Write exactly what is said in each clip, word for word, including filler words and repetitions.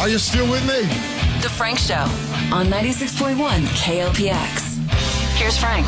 Are you still with me? The Frank Show on ninety-six point one K L P X. Here's Frank.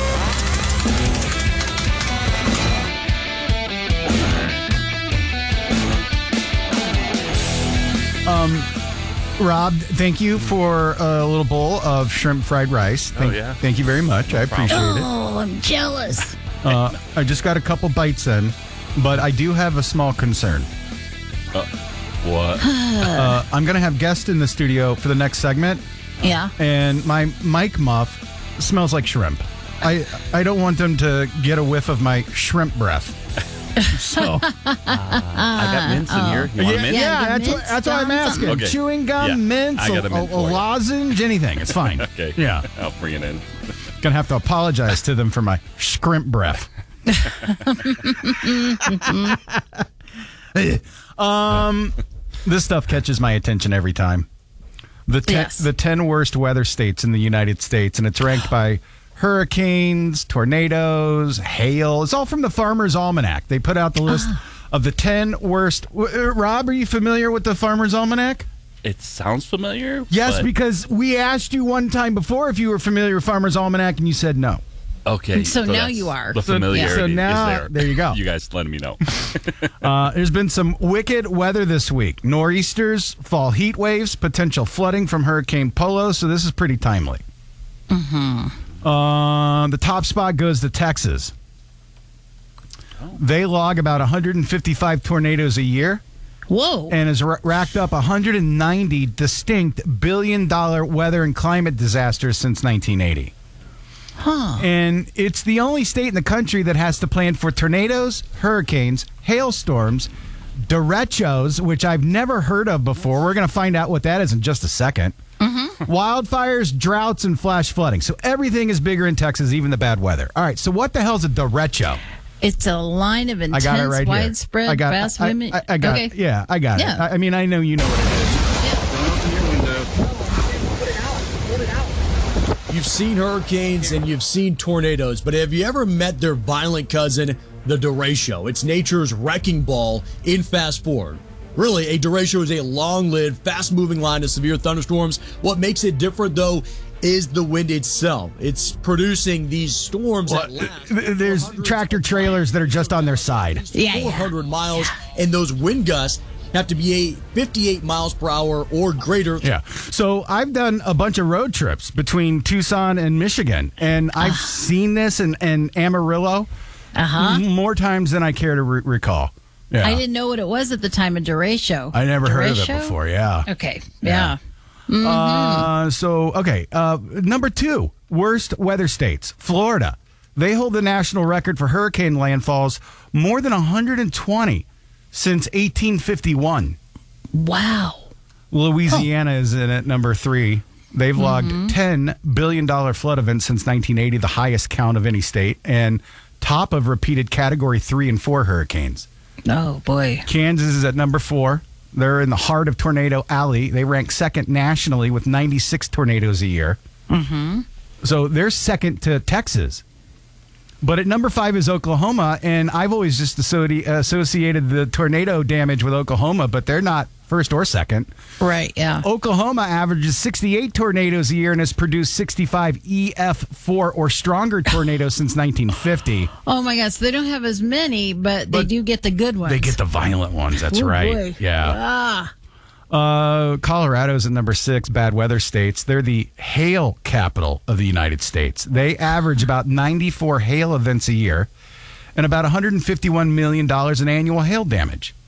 Um, Rob, thank you for a little bowl of shrimp fried rice. Thank, oh, yeah. Thank you very much. I appreciate it. Oh, I'm jealous. Uh, I just got a couple bites in, but I do have a small concern. Uh, what? uh, I'm going to have guests in the studio for the next segment, Yeah. and my mic muff smells like shrimp. I I don't want them to get a whiff of my shrimp breath. So I got mints in here. You want yeah, a mint? yeah, Yeah, that's what, mints, that's what I'm gum, asking. something. Okay. Chewing gum, Yeah, mints, I a, got a mint a, for a you. lozenge, anything. It's fine. Okay. Yeah. I'll bring it in. Gonna have to apologize to them for my shrimp breath. um, this stuff catches my attention every time. The ten, Yes. the ten worst weather states in the United States, and it's ranked by hurricanes, tornadoes, hail. It's all from the Farmer's Almanac. They put out the list of the ten worst. Uh, Rob, are you familiar with the Farmer's Almanac? It sounds familiar. Yes, but- because we asked you one time before if you were familiar with Farmer's Almanac, and you said no. Okay. So now that's- you are. The So- familiarity So now- is there. there you go. You guys letting me know. Uh, there's been some wicked weather this week. Nor'easters, fall heat waves, potential flooding from Hurricane Polo. So this is pretty timely. Mm-hmm. Uh, the top spot goes to Texas. They log about one hundred fifty-five tornadoes a year Whoa. and has ra- racked up one hundred ninety distinct billion-dollar weather and climate disasters since nineteen eighty. Huh. And it's the only state in the country that has to plan for tornadoes, hurricanes, hailstorms, derechos, which I've never heard of before. We're going to find out what that is in just a second. Mm-hmm. Wildfires, droughts, and flash flooding. So everything is bigger in Texas, even the bad weather. All right, so what the hell's a derecho? It's a line of I intense, got it right here. widespread, I got, fast I, movement. I, I got okay. it. Yeah, I got Yeah. it. I, I mean, I know you know what it is. You've seen hurricanes and you've seen tornadoes, but have you ever met their violent cousin, the derecho? It's nature's wrecking ball in fast forward. Really, a derecho is a long-lived, fast-moving line of severe thunderstorms. What makes it different, though, is the wind itself. It's producing these storms that last Th- There's tractor trailers that are just on their side. Yeah, yeah. four hundred miles, and those wind gusts have to be a fifty-eight miles per hour or greater. Yeah. So I've done a bunch of road trips between Tucson and Michigan, and I've seen this in, in Amarillo Uh-huh. m- more times than I care to re- recall. Yeah. I didn't know what it was at the time of derecho. I never heard of it Derecho? before. Yeah. Okay. Yeah. Uh, so, okay. Uh, number two, worst weather states. Florida. They hold the national record for hurricane landfalls, more than one hundred twenty since eighteen fifty-one. Wow. Louisiana is in at number three. They've logged ten billion dollars flood events since nineteen eighty, the highest count of any state, and top of repeated category three and four hurricanes. Oh, boy. Kansas is at number four. They're in the heart of Tornado Alley. They rank second nationally with ninety-six tornadoes a year. Mm-hmm. So they're second to Texas. But at number five is Oklahoma, and I've always just associated, associated the tornado damage with Oklahoma, but they're not first or second. Right, yeah. Oklahoma averages sixty-eight tornadoes a year and has produced sixty-five E F four or stronger tornadoes since nineteen fifty. Oh, my gosh. So they don't have as many, but, they But do get the good ones. They get the violent ones, that's Oh, right. boy. Yeah. Ah. Uh, Colorado's at number six, bad weather states. They're the hail capital of the United States. They average about ninety-four hail events a year and about one hundred fifty-one million dollars in annual hail damage.